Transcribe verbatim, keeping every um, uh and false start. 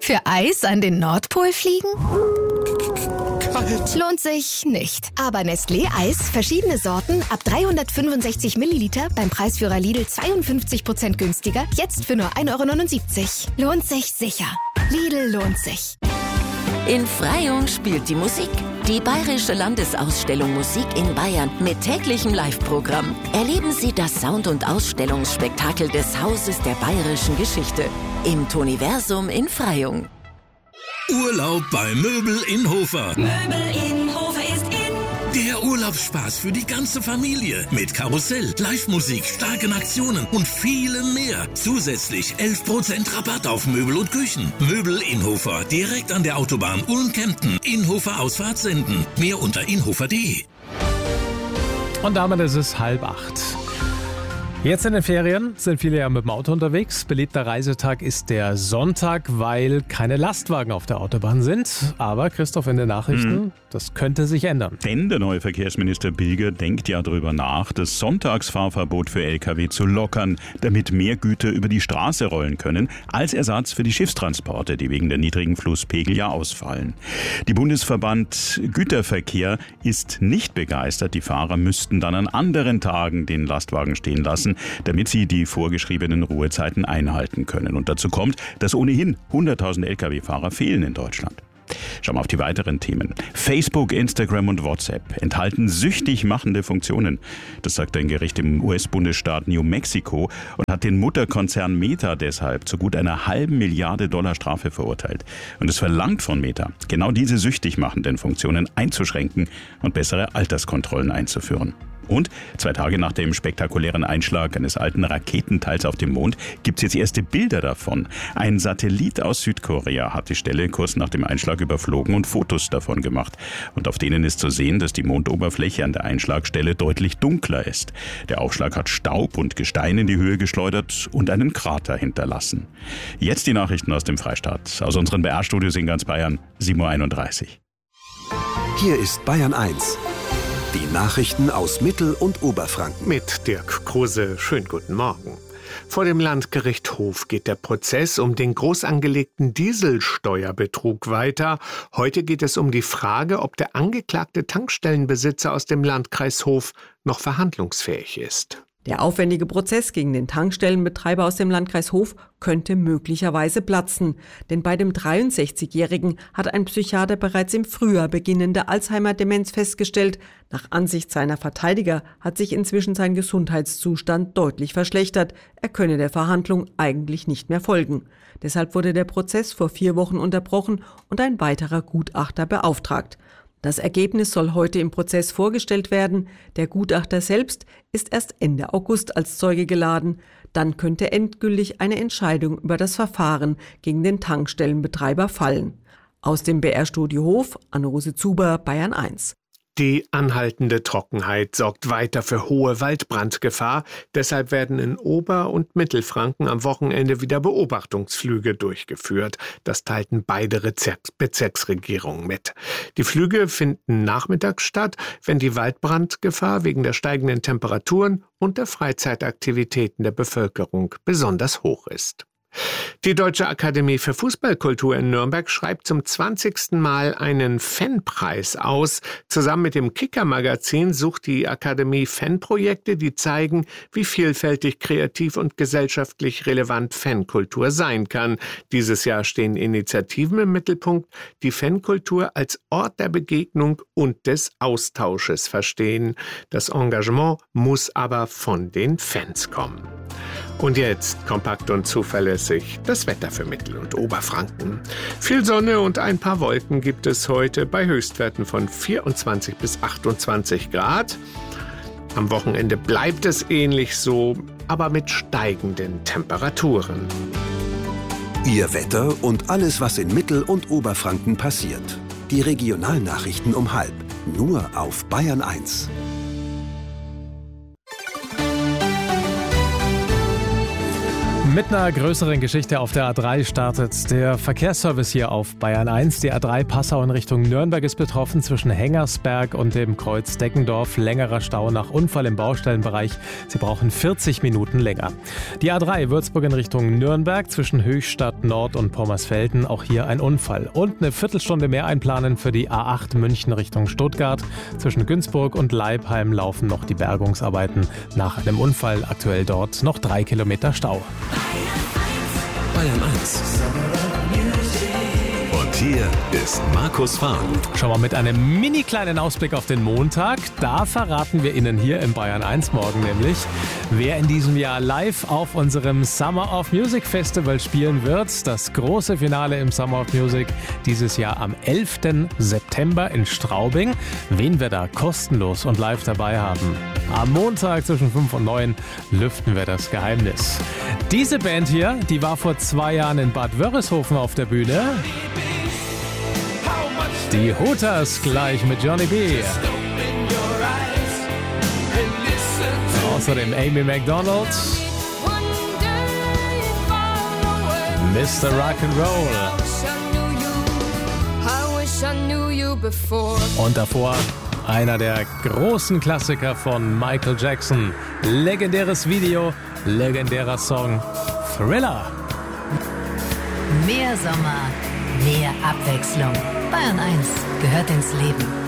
Für Eis an den Nordpol fliegen? Kalt. Lohnt sich nicht. Aber Nestlé Eis, verschiedene Sorten, ab dreihundertfünfundsechzig Milliliter, beim Preisführer Lidl zweiundfünfzig Prozent günstiger, jetzt für nur ein Euro neunundsiebzig. Lohnt sich sicher. Lidl lohnt sich. In Freyung spielt die Musik. Die Bayerische Landesausstellung Musik in Bayern mit täglichem Live-Programm. Erleben Sie das Sound- und Ausstellungsspektakel des Hauses der bayerischen Geschichte im Toniversum in Freyung. Urlaub bei Möbel in Hofer. Möbel in Hofer ist in. Der Urlaubsspaß für die ganze Familie. Mit Karussell, Live-Musik, starken Aktionen und vielem mehr. Zusätzlich elf Prozent Rabatt auf Möbel und Küchen. Möbel in Hofer, direkt an der Autobahn Ulm-Kempten. Inhofer Ausfahrt senden. Mehr unter inhofer punkt de. Und damit ist es halb acht. Jetzt in den Ferien sind viele ja mit dem Auto unterwegs. Beliebter Reisetag ist der Sonntag, weil keine Lastwagen auf der Autobahn sind. Aber Christoph, in den Nachrichten, mhm. das könnte sich ändern. Denn der neue Verkehrsminister Bilger denkt ja darüber nach, das Sonntagsfahrverbot für L K W zu lockern, damit mehr Güter über die Straße rollen können, als Ersatz für die Schiffstransporte, die wegen der niedrigen Flusspegel ja ausfallen. Die Bundesverband Güterverkehr ist nicht begeistert. Die Fahrer müssten dann an anderen Tagen den Lastwagen stehen lassen, damit sie die vorgeschriebenen Ruhezeiten einhalten können. Und dazu kommt, dass ohnehin hunderttausend L K W-Fahrer fehlen in Deutschland. Schauen wir auf die weiteren Themen. Facebook, Instagram und WhatsApp enthalten süchtig machende Funktionen. Das sagt ein Gericht im U S-Bundesstaat New Mexico und hat den Mutterkonzern Meta deshalb zu gut einer halben Milliarde Dollar Strafe verurteilt. Und es verlangt von Meta, genau diese süchtig machenden Funktionen einzuschränken und bessere Alterskontrollen einzuführen. Und zwei Tage nach dem spektakulären Einschlag eines alten Raketenteils auf dem Mond gibt es jetzt erste Bilder davon. Ein Satellit aus Südkorea hat die Stelle kurz nach dem Einschlag überflogen und Fotos davon gemacht. Und auf denen ist zu sehen, dass die Mondoberfläche an der Einschlagstelle deutlich dunkler ist. Der Aufschlag hat Staub und Gestein in die Höhe geschleudert und einen Krater hinterlassen. Jetzt die Nachrichten aus dem Freistaat. Aus unseren B R-Studios in ganz Bayern, sieben Uhr einunddreißig. Hier ist Bayern eins. Die Nachrichten aus Mittel- und Oberfranken. Mit Dirk Kruse. Schönen guten Morgen. Vor dem Landgericht Hof geht der Prozess um den groß angelegten Dieselsteuerbetrug weiter. Heute geht es um die Frage, ob der angeklagte Tankstellenbesitzer aus dem Landkreis Hof noch verhandlungsfähig ist. Der aufwendige Prozess gegen den Tankstellenbetreiber aus dem Landkreis Hof könnte möglicherweise platzen. Denn bei dem dreiundsechzigjährigen hat ein Psychiater bereits im Frühjahr beginnende Alzheimer-Demenz festgestellt. Nach Ansicht seiner Verteidiger hat sich inzwischen sein Gesundheitszustand deutlich verschlechtert. Er könne der Verhandlung eigentlich nicht mehr folgen. Deshalb wurde der Prozess vor vier Wochen unterbrochen und ein weiterer Gutachter beauftragt. Das Ergebnis soll heute im Prozess vorgestellt werden. Der Gutachter selbst ist erst Ende August als Zeuge geladen. Dann könnte endgültig eine Entscheidung über das Verfahren gegen den Tankstellenbetreiber fallen. Aus dem B R-Studio Hof, Anne-Rose Zuber, Bayern eins. Die anhaltende Trockenheit sorgt weiter für hohe Waldbrandgefahr. Deshalb werden in Ober- und Mittelfranken am Wochenende wieder Beobachtungsflüge durchgeführt. Das teilten beide Bezirks- Bezirksregierungen mit. Die Flüge finden nachmittags statt, wenn die Waldbrandgefahr wegen der steigenden Temperaturen und der Freizeitaktivitäten der Bevölkerung besonders hoch ist. Die Deutsche Akademie für Fußballkultur in Nürnberg schreibt zum zwanzigsten Mal einen Fanpreis aus. Zusammen mit dem Kicker-Magazin sucht die Akademie Fanprojekte, die zeigen, wie vielfältig, kreativ und gesellschaftlich relevant Fankultur sein kann. Dieses Jahr stehen Initiativen im Mittelpunkt, die Fankultur als Ort der Begegnung und des Austausches verstehen. Das Engagement muss aber von den Fans kommen. Und jetzt kompakt und zuverlässig das Wetter für Mittel- und Oberfranken. Viel Sonne und ein paar Wolken gibt es heute bei Höchstwerten von vierundzwanzig bis achtundzwanzig Grad. Am Wochenende bleibt es ähnlich so, aber mit steigenden Temperaturen. Ihr Wetter und alles, was in Mittel- und Oberfranken passiert. Die Regionalnachrichten um halb. Nur auf Bayern eins. Mit einer größeren Geschichte auf der A drei startet der Verkehrsservice hier auf Bayern eins. Die A drei Passau in Richtung Nürnberg ist betroffen zwischen Hengersberg und dem Kreuz Deckendorf. Längerer Stau nach Unfall im Baustellenbereich. Sie brauchen vierzig Minuten länger. Die A drei Würzburg in Richtung Nürnberg zwischen Höchstadt Nord und Pommersfelden. Auch hier ein Unfall. Und eine Viertelstunde mehr einplanen für die A acht München Richtung Stuttgart. Zwischen Günzburg und Leibheim laufen noch die Bergungsarbeiten nach einem Unfall. Aktuell dort noch drei Kilometer Stau. Bayern eins. Und hier ist Markus Fahren. Schauen wir mit einem mini kleinen Ausblick auf den Montag. Da verraten wir Ihnen hier im Bayern eins morgen nämlich, wer in diesem Jahr live auf unserem Summer of Music Festival spielen wird. Das große Finale im Summer of Music dieses Jahr am elften September in Straubing. Wen wir da kostenlos und live dabei haben. Am Montag zwischen fünf und neun lüften wir das Geheimnis. Diese Band hier, die war vor zwei Jahren in Bad Wörishofen auf der Bühne. Die Hooters gleich mit Johnny B. Außerdem Amy Macdonald. Mister Rock'n'Roll. Und davor einer der großen Klassiker von Michael Jackson. Legendäres Video, legendärer Song, Thriller. Mehr Sommer, mehr Abwechslung. Bayern eins gehört ins Leben.